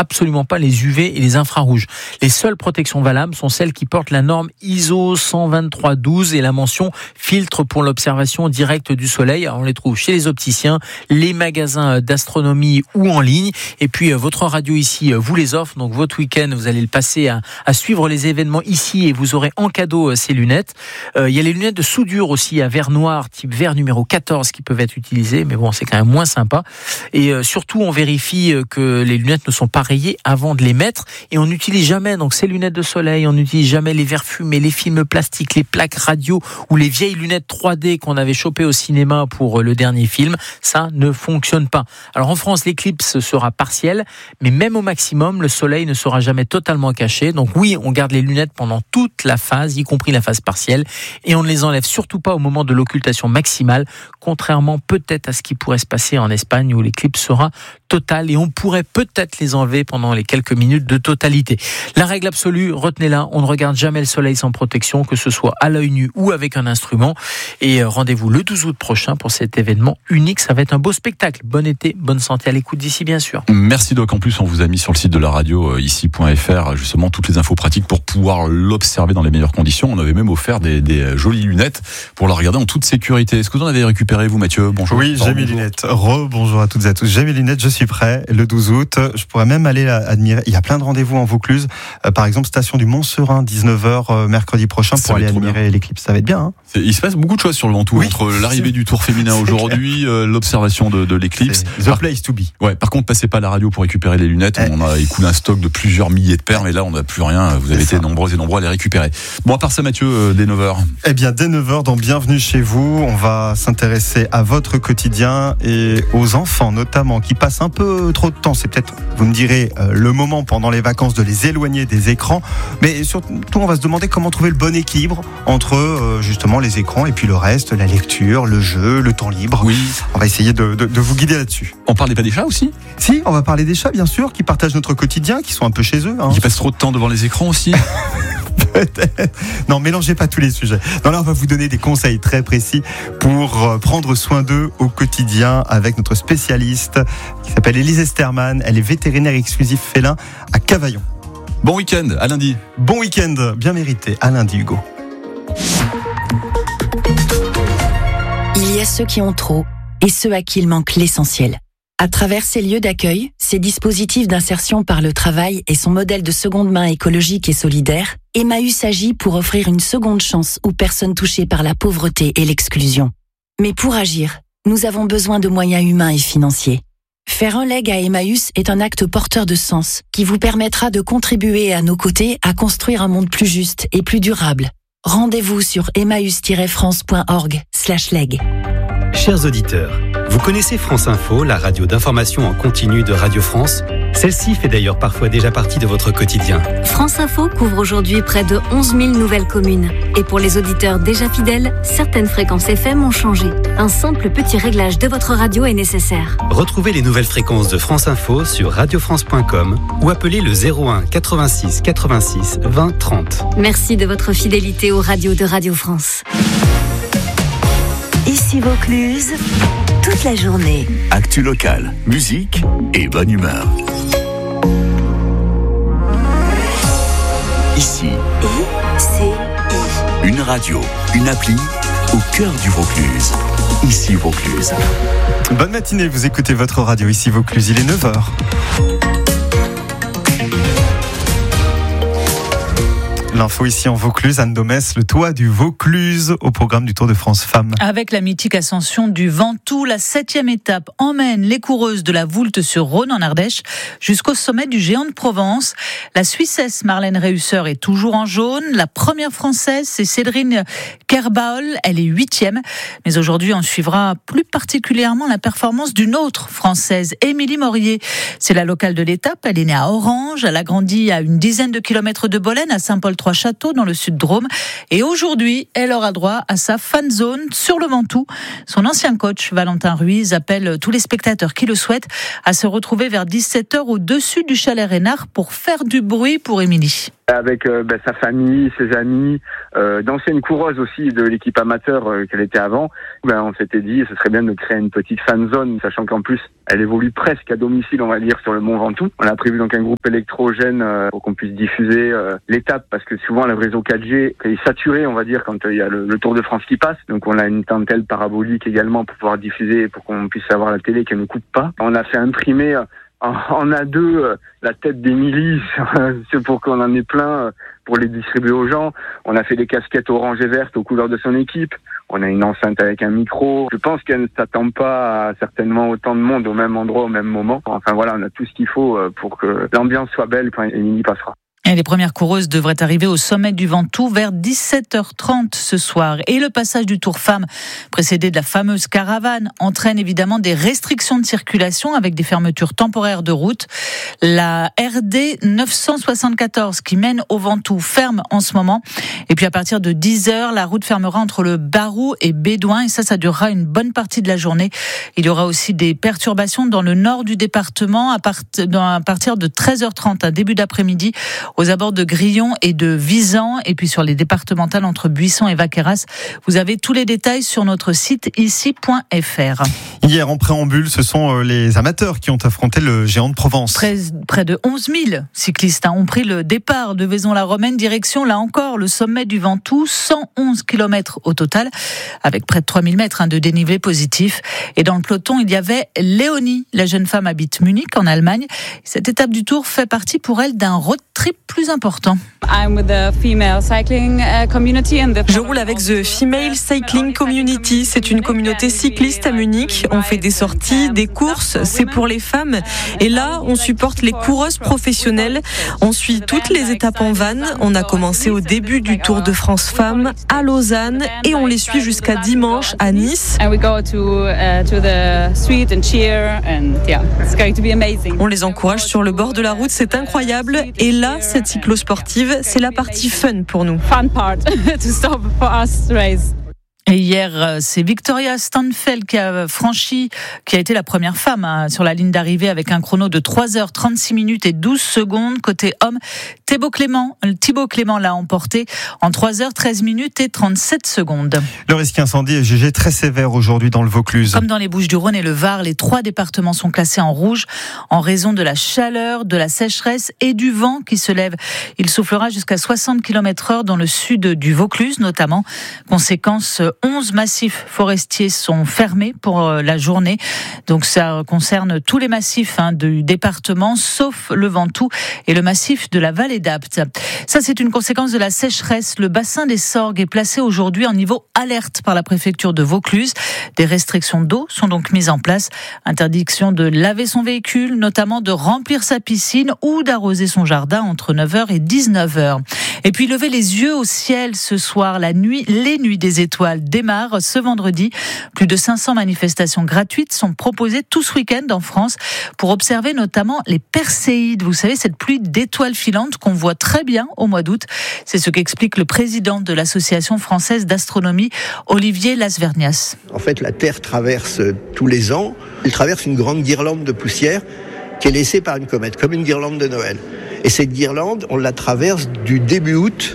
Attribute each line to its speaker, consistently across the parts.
Speaker 1: absolument pas les UV et les infrarouges. Les seules protections valables sont celles qui portent la norme ISO 12312 et la mention filtre pour l'observation directe du soleil. Alors, on les trouve chez les opticiens, les magasins d'astronomie ou en ligne. Et puis votre radio ici vous les offre. Donc votre week-end, vous allez le passer à suivre les événements ici et vous aurez en cadeau ces lunettes. Il y a les lunettes de soudure aussi à verre noir, type verre numéro 14 qui peuvent être utilisées. Mais bon, c'est quand même moins sympa. Et surtout, on vérifie que les lunettes ne sont pas rayées avant de les mettre. Et on n'utilise jamais donc ces lunettes de soleil, on n'utilise jamais les verres fumés, les films plastiques, les plaques radio ou les vieilles lunettes 3D qu'on avait chopées au cinéma pour le dernier film. Ça ne fonctionne pas. Alors en France, l'éclipse sera partielle, mais même au maximum, le soleil ne sera jamais totalement caché. Donc oui, on garde les lunettes pendant toute la phase, y compris la phase partielle, et on ne les enlève surtout pas au moment de l'occultation maximale, contrairement peut-être à ce qui pourrait se passer en Espagne où l'éclipse sera totale et on pourrait peut-être les enlever pendant les quelques minutes de totalité. La règle absolue, retenez-la, on ne regarde jamais le soleil sans protection, que ce soit à l'œil nu ou avec un instrument. Et rendez-vous le 12 août prochain pour cet événement unique. Ça va être un beau spectacle. Bon été, bonne santé à l'écoute d'ici, bien sûr.
Speaker 2: Merci Doc. En plus, on vous a mis sur le site de la radio ici.fr justement toutes les infos pratiques pour pouvoir l'observer dans les meilleures conditions. On avait même offert des jolies lunettes pour la regarder en toute sécurité. Est-ce que vous en avez récupéré, vous, Mathieu? Bonjour.
Speaker 3: Oui, j'ai mes lunettes. Bonjour à toutes et à tous. J'ai mes lunettes, je suis prêt. Le 12 août, je pourrais même aller admirer. Il y a plein de rendez-vous en Vaucluse. Par exemple, station du Mont-Serein, 19h mercredi prochain pour aller admirer l'éclipse. Ça va être bien, hein?
Speaker 2: Il se passe beaucoup de choses sur le Ventoux, oui, entre l'arrivée du Tour féminin aujourd'hui, l'observation de l'éclipse.
Speaker 3: The place to be.
Speaker 2: Ouais, par contre, passez pas à la radio pour récupérer les lunettes. On a écoulé un stock de plusieurs milliers de paires, mais là, on n'a plus rien. Vous avez été nombreux et nombreux à les récupérer. Bon, à part ça, Mathieu, dès 9h.
Speaker 3: Eh bien, dès 9h, dans Bienvenue chez vous, on va s'intéresser à votre quotidien et aux enfants, notamment, qui passent un peu trop de temps. C'est peut-être, vous me direz, le moment pendant les vacances de les éloigner des écrans. Mais surtout, on va se demander comment trouver le bon équilibre entre, justement, les écrans et puis le reste, la lecture, le jeu, le temps libre.
Speaker 2: Oui.
Speaker 3: On va essayer de vous guider là-dessus.
Speaker 2: On parlait pas des chats aussi?
Speaker 3: Si, on va parler des chats, bien sûr, qui partagent notre quotidien, qui sont un peu chez eux. Hein.
Speaker 2: Qui passent trop de temps devant les écrans aussi?
Speaker 3: Peut-être. Non, mélangez pas tous les sujets. Non, là, on va vous donner des conseils très précis pour prendre soin d'eux au quotidien avec notre spécialiste qui s'appelle Élise Esterman. Elle est vétérinaire exclusif félin à Cavaillon.
Speaker 2: Bon week-end, à lundi.
Speaker 3: Bon week-end, bien mérité. À lundi, Hugo.
Speaker 4: Il y a ceux qui ont trop et ceux à qui il manque l'essentiel. À travers ces lieux d'accueil, ces dispositifs d'insertion par le travail et son modèle de seconde main écologique et solidaire, Emmaüs agit pour offrir une seconde chance aux personnes touchées par la pauvreté et l'exclusion. Mais pour agir, nous avons besoin de moyens humains et financiers. Faire un leg à Emmaüs est un acte porteur de sens qui vous permettra de contribuer à nos côtés à construire un monde plus juste et plus durable. Rendez-vous sur emmaüs-france.org/leg.
Speaker 5: Chers auditeurs, vous connaissez France Info, la radio d'information en continu de Radio France? Celle-ci fait d'ailleurs parfois déjà partie de votre quotidien.
Speaker 6: France Info couvre aujourd'hui près de 11 000 nouvelles communes. Et pour les auditeurs déjà fidèles, certaines fréquences FM ont changé. Un simple petit réglage de votre radio est nécessaire.
Speaker 5: Retrouvez les nouvelles fréquences de France Info sur radiofrance.com ou appelez le 01 86 86 20 30.
Speaker 6: Merci de votre fidélité aux radios de Radio France.
Speaker 7: Ici Vaucluse, toute la journée.
Speaker 8: Actu locale, musique et bonne humeur. Ici, une radio, une appli au cœur du Vaucluse. Ici Vaucluse.
Speaker 3: Bonne matinée, vous écoutez votre radio Ici Vaucluse, il est 9h. L'info ici en Vaucluse, Anne Domès, le toit du Vaucluse au programme du Tour de France Femmes.
Speaker 9: Avec la mythique ascension du Ventoux, la 7e étape emmène les coureuses de la Voulte-sur-Rhône en Ardèche jusqu'au sommet du Géant de Provence. La Suissesse Marlène Reusser est toujours en jaune. La première Française, c'est Cédrine Kerbaol, elle est 8e. Mais aujourd'hui, on suivra plus particulièrement la performance d'une autre Française, Émilie Morier. C'est la locale de l'étape, elle est née à Orange, elle a grandi à une dizaine de kilomètres de Bolène, à Saint-Paul-Trois-Châteaux, dans le Sud-Drôme. Et aujourd'hui, elle aura droit à sa fan zone sur le Ventoux. Son ancien coach, Valentin Ruiz, appelle tous les spectateurs qui le souhaitent à se retrouver vers 17h au-dessus du chalet Reynard pour faire du bruit pour Émilie.
Speaker 10: Avec sa famille, ses amis, d'anciennes coureuses aussi de l'équipe amateur qu'elle était avant, on s'était dit ce serait bien de créer une petite fan zone, sachant qu'en plus Elle évolue presque à domicile, on va dire, sur le Mont Ventoux. On a prévu donc un groupe électrogène pour qu'on puisse diffuser l'étape, parce que souvent le réseau 4G est saturé, on va dire, quand il y a le Tour de France qui passe. Donc on a une dentelle parabolique également pour pouvoir diffuser, pour qu'on puisse avoir la télé qui ne coupe pas. On a fait imprimer en A2 la tête d'Émilie, c'est pour qu'on en ait plein pour les distribuer aux gens. On a fait des casquettes orange et vertes aux couleurs de son équipe. On a une enceinte avec un micro. Je pense qu'elle ne s'attend pas à certainement autant de monde au même endroit, au même moment. Enfin voilà, on a tout ce qu'il faut pour que l'ambiance soit belle quand Émilie passera.
Speaker 9: Et les premières coureuses devraient arriver au sommet du Ventoux vers 17h30 ce soir. Et le passage du Tour Femmes, précédé de la fameuse caravane, entraîne évidemment des restrictions de circulation avec des fermetures temporaires de route. La RD 974 qui mène au Ventoux ferme en ce moment. Et puis à partir de 10h, la route fermera entre le Barou et Bédouin. Et ça durera une bonne partie de la journée. Il y aura aussi des perturbations dans le nord du département à partir de 13h30, début d'après-midi, aux abords de Grillon et de Visan, et puis sur les départementales entre Buisson et Vaqueras. Vous avez tous les détails sur notre site ici.fr.
Speaker 3: Hier, en préambule, ce sont les amateurs qui ont affronté le Géant de Provence.
Speaker 9: Près de 11 000 cyclistes ont pris le départ de Vaison-la-Romaine, direction, là encore, le sommet du Ventoux, 111 km au total, avec près de 3000 mètres de dénivelé positif. Et dans le peloton, il y avait Léonie. La jeune femme habite Munich, en Allemagne. Cette étape du Tour fait partie pour elle d'un road trip plus important.
Speaker 11: Je roule avec The Female Cycling Community. C'est une communauté cycliste à Munich. On fait des sorties, des courses, c'est pour les femmes. Et là, on supporte les coureuses professionnelles. On suit toutes les étapes en van. On a commencé au début du Tour de France Femmes à Lausanne et on les suit jusqu'à dimanche à Nice. On les encourage sur le bord de la route, c'est incroyable. Et là, cette cyclosportive, c'est la partie fun pour nous.
Speaker 9: Et hier, c'est Victoria Stanfeld qui a été la première femme sur la ligne d'arrivée avec un chrono de 3h36 minutes et 12 secondes. Côté homme, Thibaut Clément l'a emporté en 3h13 minutes et 37 secondes.
Speaker 3: Le risque incendie est jugé très sévère aujourd'hui dans le Vaucluse.
Speaker 9: Comme dans les Bouches-du-Rhône et le Var, les 3 départements sont classés en rouge en raison de la chaleur, de la sécheresse et du vent qui se lève. Il soufflera jusqu'à 60 km/h dans le sud du Vaucluse notamment. Conséquence, 11 massifs forestiers sont fermés pour la journée. Donc ça concerne tous les massifs du département, sauf le Ventoux et le massif de la vallée d'Apt. Ça, c'est une conséquence de la sécheresse. Le bassin des Sorgues est placé aujourd'hui en niveau alerte par la préfecture de Vaucluse. Des restrictions d'eau sont donc mises en place. Interdiction de laver son véhicule, notamment de remplir sa piscine ou d'arroser son jardin entre 9h et 19h. Et puis lever les yeux au ciel ce soir, les nuits des étoiles démarrent ce vendredi. Plus de 500 manifestations gratuites sont proposées tout ce week-end en France pour observer notamment les Perséides. Vous savez, cette pluie d'étoiles filantes qu'on voit très bien au mois d'août. C'est ce qu'explique le président de l'Association française d'astronomie, Olivier Lasvernias.
Speaker 12: En fait, la Terre traverse tous les ans, elle traverse une grande guirlande de poussière qui est laissée par une comète, comme une guirlande de Noël. Et cette guirlande, on la traverse du début août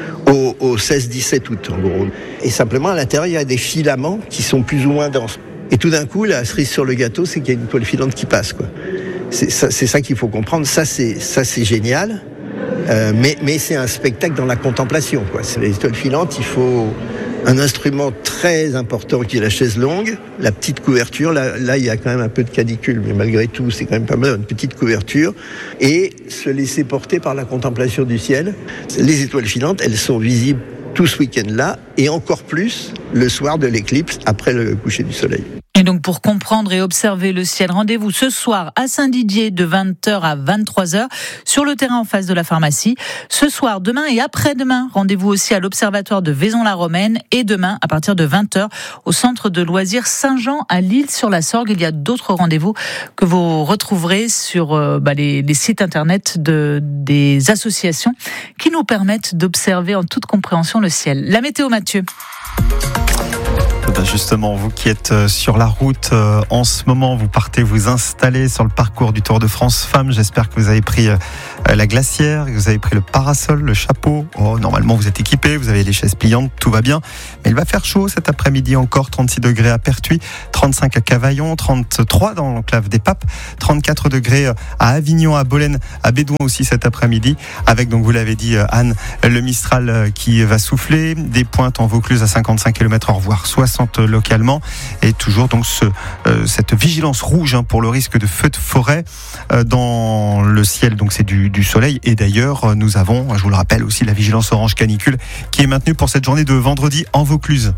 Speaker 12: au 16-17 août, en gros. Et simplement, à l'intérieur, il y a des filaments qui sont plus ou moins denses. Et tout d'un coup, la cerise sur le gâteau, c'est qu'il y a une étoile filante qui passe, quoi. C'est ça qu'il faut comprendre. Ça, c'est génial. Mais c'est un spectacle dans la contemplation, quoi. C'est les étoiles filantes, il faut un instrument très important qui est la chaise longue, la petite couverture. Là, il y a quand même un peu de canicule, mais malgré tout, c'est quand même pas mal, une petite couverture. Et se laisser porter par la contemplation du ciel. Les étoiles filantes, elles sont visibles tout ce week-end-là, et encore plus le soir de l'éclipse, après le coucher du soleil.
Speaker 9: Et donc pour comprendre et observer le ciel, rendez-vous ce soir à Saint-Didier de 20h à 23h sur le terrain en face de la pharmacie. Ce soir, demain et après-demain, rendez-vous aussi à l'Observatoire de Vaison-la-Romaine et demain à partir de 20h au centre de loisirs Saint-Jean à L'Isle-sur-la-Sorgue. Il y a d'autres rendez-vous que vous retrouverez sur les sites internet des associations qui nous permettent d'observer en toute compréhension le ciel. La météo, Mathieu.
Speaker 3: Justement, vous qui êtes sur la route en ce moment, vous partez vous installer sur le parcours du Tour de France Femmes. J'espère que vous avez pris la glacière, que vous avez pris le parasol, le chapeau. Normalement, vous êtes équipés, vous avez les chaises pliantes, tout va bien. Mais il va faire chaud cet après-midi encore, 36 degrés à Pertuis, 35 à Cavaillon, 33 dans l'enclave des Papes, 34 degrés à Avignon, à Bolène, à Bédouin aussi cet après-midi. Avec, donc vous l'avez dit Anne, le Mistral qui va souffler, des pointes en Vaucluse à 55 km/h, voire 60 localement, et toujours donc cette vigilance rouge pour le risque de feux de forêt dans le ciel. Donc c'est du soleil, et d'ailleurs nous avons, je vous le rappelle aussi, la vigilance orange canicule qui est maintenue pour cette journée de vendredi en Vaucluse.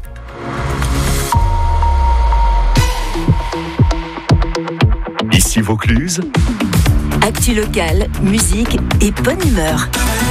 Speaker 8: Ici Vaucluse.
Speaker 7: Actu locale, musique et bonne humeur.